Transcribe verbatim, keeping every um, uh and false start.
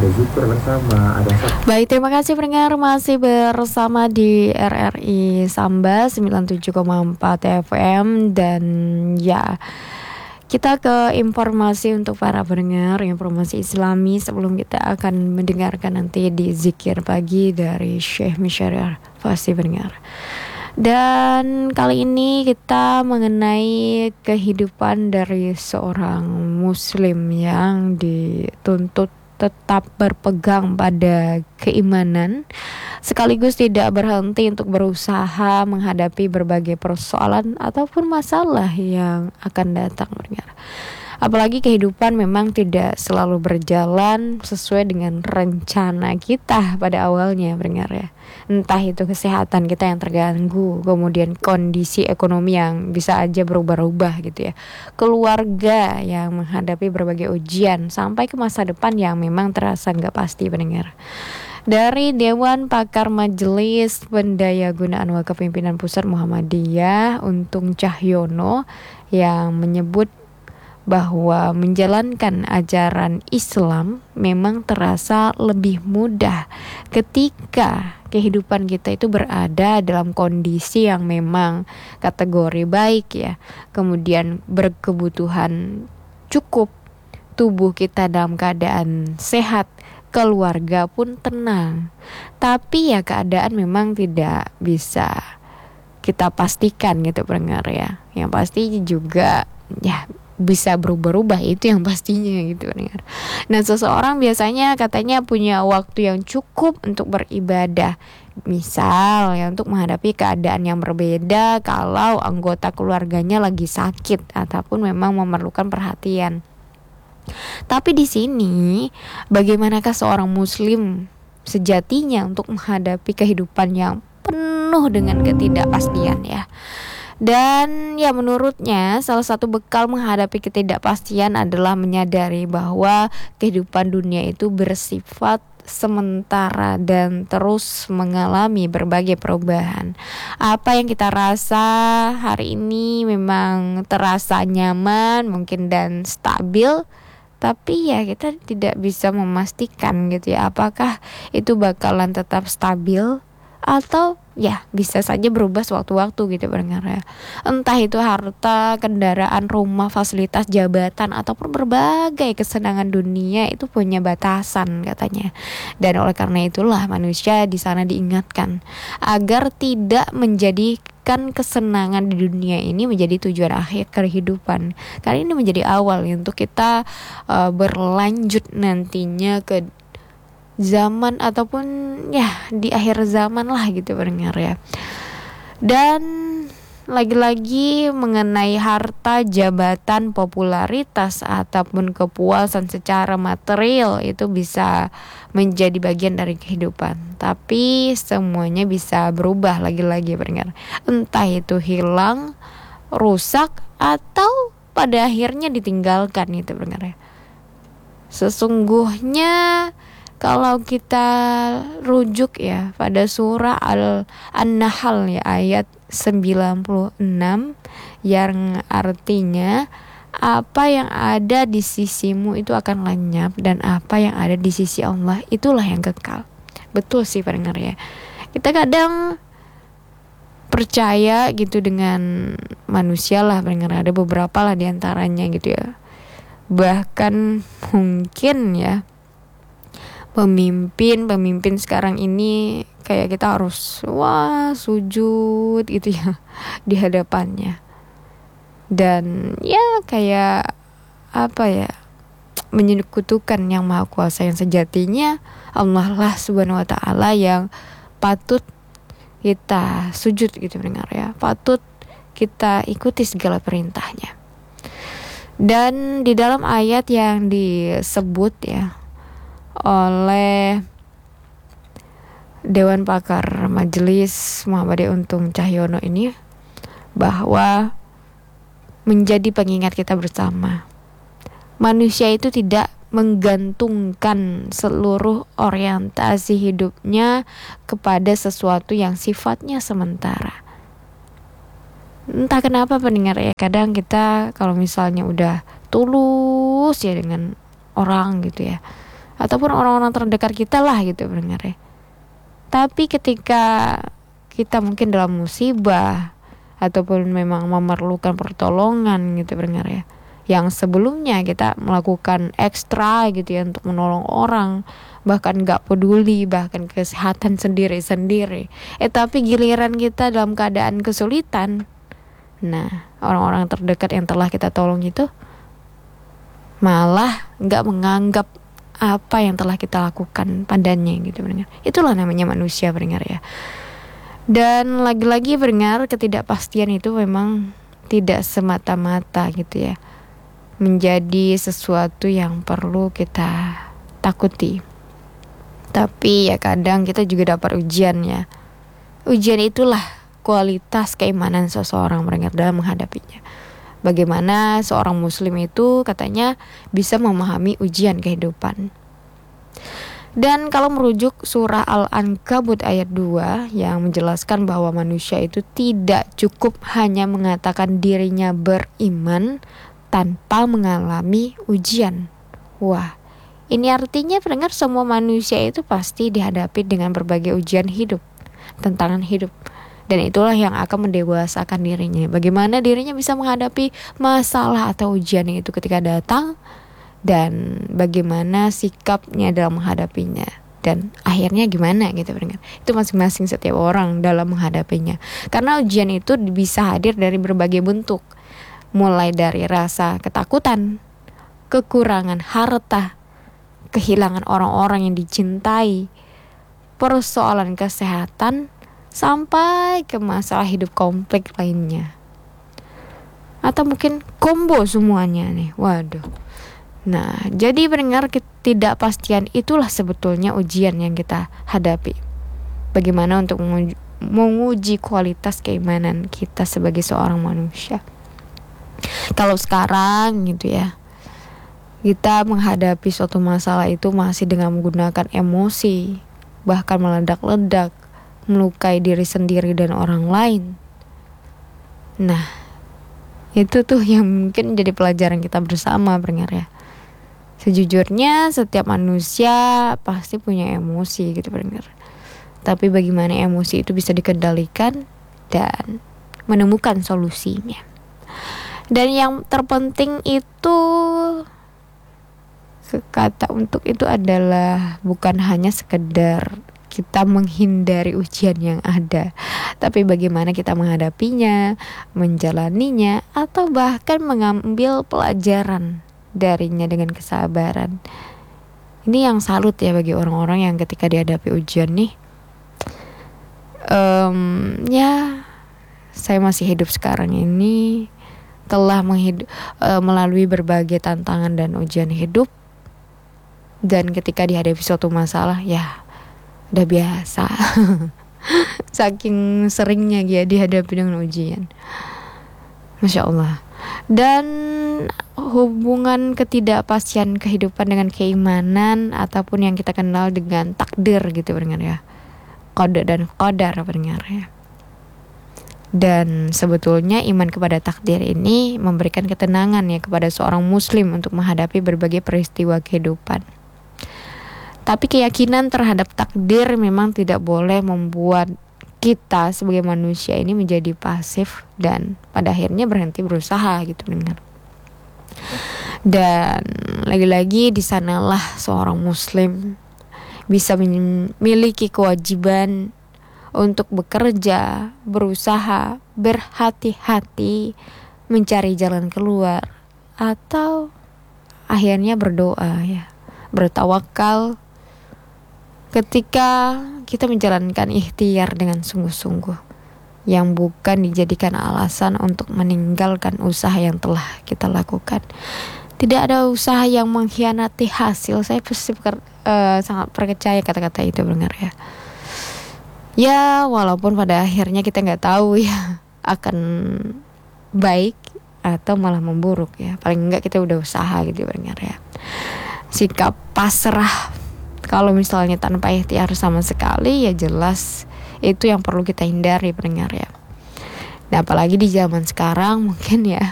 zikir bersama, ada sab- Baik, terima kasih pendengar, masih bersama di R R I Samba sembilan puluh tujuh koma empat F M. Dan ya, kita ke informasi untuk para pendengar, informasi Islami sebelum kita akan mendengarkan nanti di zikir pagi dari Syekh Misyarif Fasih pendengar. Dan kali ini kita mengenai kehidupan dari seorang muslim yang dituntut tetap berpegang pada keimanan sekaligus tidak berhenti untuk berusaha menghadapi berbagai persoalan ataupun masalah yang akan datang mendengar. Apalagi kehidupan memang tidak selalu berjalan sesuai dengan rencana kita pada awalnya mendengar ya. Entah itu kesehatan kita yang terganggu, kemudian kondisi ekonomi yang bisa aja berubah-ubah gitu ya, keluarga yang menghadapi berbagai ujian, sampai ke masa depan yang memang terasa nggak pasti pendengar. Dari Dewan Pakar Majelis Pendayagunaan Wakaf Pimpinan Pusat Muhammadiyah Untung Cahyono yang menyebut bahwa menjalankan ajaran Islam memang terasa lebih mudah ketika kehidupan kita itu berada dalam kondisi yang memang kategori baik ya, kemudian berkebutuhan cukup, tubuh kita dalam keadaan sehat, keluarga pun tenang. Tapi ya keadaan memang tidak bisa kita pastikan gitu pendengar ya. Yang pasti juga ya bisa berubah-ubah, itu yang pastinya gitu pendengar. Nah, seseorang biasanya katanya punya waktu yang cukup untuk beribadah, misal ya untuk menghadapi keadaan yang berbeda kalau anggota keluarganya lagi sakit ataupun memang memerlukan perhatian. Tapi di sini bagaimanakah seorang muslim sejatinya untuk menghadapi kehidupan yang penuh dengan ketidakpastian ya. Dan ya menurutnya salah satu bekal menghadapi ketidakpastian adalah menyadari bahwa kehidupan dunia itu bersifat sementara dan terus mengalami berbagai perubahan. Apa yang kita rasa hari ini memang terasa nyaman mungkin dan stabil, tapi ya kita tidak bisa memastikan gitu ya, apakah itu bakalan tetap stabil atau ya bisa saja berubah sewaktu-waktu gitu pendengar ya. Entah itu harta, kendaraan, rumah, fasilitas, jabatan ataupun berbagai kesenangan dunia itu punya batasan katanya. Dan oleh karena itulah manusia di sana diingatkan agar tidak menjadikan kesenangan di dunia ini menjadi tujuan akhir kehidupan. Karena ini menjadi awal untuk kita uh, berlanjut nantinya ke zaman ataupun ya di akhir zaman lah gitu pendengar ya. Dan lagi-lagi mengenai harta, jabatan, popularitas ataupun kepuasan secara material itu bisa menjadi bagian dari kehidupan, tapi semuanya bisa berubah lagi-lagi pendengar. Entah itu hilang, rusak atau pada akhirnya ditinggalkan gitu pendengar ya. Sesungguhnya kalau kita rujuk ya pada surah Al-Nahl ya ayat sembilan puluh enam yang artinya apa yang ada di sisimu itu akan lenyap dan apa yang ada di sisi Allah itulah yang kekal. Betul sih pendengar ya. Kita kadang percaya gitu dengan manusia lah pendengar, ada beberapa lah diantaranya gitu ya. Bahkan mungkin ya Pemimpin-pemimpin sekarang ini kayak kita harus wah sujud gitu ya di hadapannya. Dan ya kayak apa ya, menyekutukan yang maha kuasa yang sejatinya Allah lah subhanahu wa ta'ala yang patut kita sujud gitu mendengar ya. Patut kita ikuti segala perintahnya. Dan di dalam ayat yang disebut ya oleh Dewan Pakar Majelis Muhammadiyah Untung Cahyono ini bahwa menjadi pengingat kita bersama, manusia itu tidak menggantungkan seluruh orientasi hidupnya kepada sesuatu yang sifatnya sementara. Entah kenapa pendengar ya, kadang kita kalau misalnya udah tulus ya dengan orang gitu ya, ataupun orang-orang terdekat kita lah gitu pendengar ya. Tapi ketika kita mungkin dalam musibah ataupun memang memerlukan pertolongan gitu pendengar ya, yang sebelumnya kita melakukan ekstra gitu ya untuk menolong orang, bahkan gak peduli bahkan kesehatan sendiri-sendiri, eh tapi giliran kita dalam keadaan kesulitan, nah orang-orang terdekat yang telah kita tolong itu malah gak menganggap apa yang telah kita lakukan padanya gitu pendengar. Itulah namanya manusia pendengar ya. Dan lagi-lagi pendengar, ketidakpastian itu memang tidak semata-mata gitu ya menjadi sesuatu yang perlu kita takuti. Tapi ya kadang kita juga dapat ujian ya. Ujian itulah kualitas keimanan seseorang pendengar dalam menghadapinya. Bagaimana seorang muslim itu katanya bisa memahami ujian kehidupan. Dan kalau merujuk surah Al-Ankabut ayat dua yang menjelaskan bahwa manusia itu tidak cukup hanya mengatakan dirinya beriman tanpa mengalami ujian. Wah, ini artinya pendengar semua manusia itu pasti dihadapi dengan berbagai ujian hidup, tantangan hidup. Dan itulah yang akan mendewasakan dirinya. Bagaimana dirinya bisa menghadapi masalah atau ujian itu ketika datang, dan bagaimana sikapnya dalam menghadapinya, dan akhirnya gimana gitu pendengar. Itu masing-masing setiap orang dalam menghadapinya. Karena ujian itu bisa hadir dari berbagai bentuk, mulai dari rasa ketakutan, kekurangan harta, kehilangan orang-orang yang dicintai, persoalan kesehatan, sampai ke masalah hidup kompleks lainnya. Atau mungkin combo semuanya nih. Waduh. Nah, jadi pendengar, ketidakpastian itulah sebetulnya ujian yang kita hadapi. Bagaimana untuk menguji, menguji kualitas keimanan kita sebagai seorang manusia. Kalau sekarang gitu ya, kita menghadapi suatu masalah itu masih dengan menggunakan emosi, bahkan meledak-ledak, melukai diri sendiri dan orang lain. Nah, itu tuh yang mungkin jadi pelajaran kita bersama pendengar ya. Sejujurnya setiap manusia pasti punya emosi gitu pendengar. Tapi bagaimana emosi itu bisa dikendalikan dan menemukan solusinya. Dan yang terpenting itu, kata untuk itu adalah bukan hanya sekedar kita menghindari ujian yang ada, tapi bagaimana kita menghadapinya, menjalaninya, atau bahkan mengambil pelajaran darinya dengan kesabaran. Ini yang salut ya bagi orang-orang yang ketika dihadapi ujian nih, um, ya saya masih hidup sekarang ini telah menghidup, uh, melalui berbagai tantangan dan ujian hidup, dan ketika dihadapi suatu masalah ya udah biasa. Saking seringnya dia dihadapi dengan ujian, Masya Allah. Dan hubungan ketidakpastian kehidupan dengan keimanan ataupun yang kita kenal dengan takdir gitu pendengar ya, qada dan qadar pendengar ya. Dan sebetulnya iman kepada takdir ini memberikan ketenangan ya kepada seorang muslim untuk menghadapi berbagai peristiwa kehidupan. Tapi keyakinan terhadap takdir memang tidak boleh membuat kita sebagai manusia ini menjadi pasif dan pada akhirnya berhenti berusaha gitu pendengar. Dan lagi-lagi di sanalah seorang muslim bisa memiliki kewajiban untuk bekerja, berusaha, berhati-hati, mencari jalan keluar, atau akhirnya berdoa ya, bertawakal ketika kita menjalankan ikhtiar dengan sungguh-sungguh, yang bukan dijadikan alasan untuk meninggalkan usaha yang telah kita lakukan. Tidak ada usaha yang mengkhianati hasil. Saya pasti uh, sangat percaya kata-kata itu benar ya. Ya walaupun pada akhirnya kita nggak tahu ya akan baik atau malah memburuk ya. Paling enggak kita udah usaha gitu benar ya. Sikap pasrah kalau misalnya tanpa ikhtiar sama sekali ya jelas itu yang perlu kita hindari pendengar ya. Nah apalagi di zaman sekarang mungkin ya